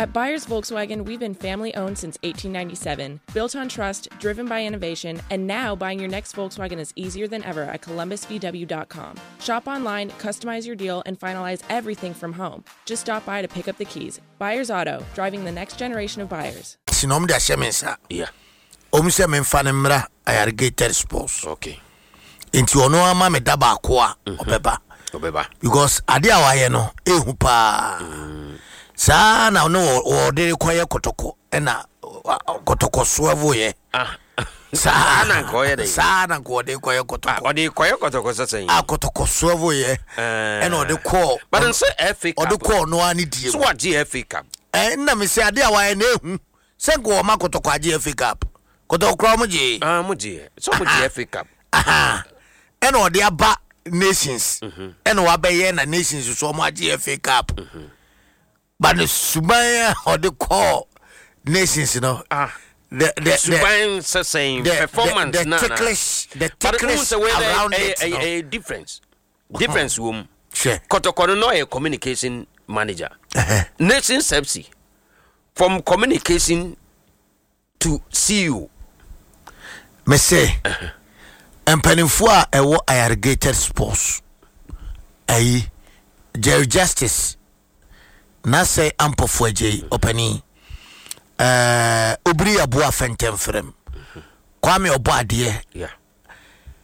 At Byers Volkswagen, we've been family-owned since 1897, built on trust, driven by innovation, and now buying your next Volkswagen is easier than ever at columbusvw.com. Shop online, customize your deal, and finalize everything from home. Just stop by to pick up the keys. Byers Auto, driving the next generation of buyers. Yeah. Memra irrigated sports. Okay. Into ono ama me daba kwa obeba. Because adia waye no ehupa. Sa na no odere kwaye kotoko ena kotoko suavo ye. Sa na kwaye de. Sa na kwaye kotoko. Odi kwaye kotoko sasen. Kotoko suavo ye. Ena ode ko. But say FA Cup. Ode ko no ani die. So what FA Cup? Na me say adia waye na ehu. Sengo ma kotoko aje FA Cup. Kotoko kra mo je. Muji. So muji FA Cup. Ena ode aba nations. Ena wa be ye na nations so mo aje FA Cup. But the Subaya or the core nations, you know. The performance, the ticklish around a difference. Difference room. Kotoko no a communication manager. Nation sepsi from communication to CEO. Me say, and penifua a war irrigated sports. Jerry Justice. Na say ampo fueje openi obri aboa fentem frem Kwame Obade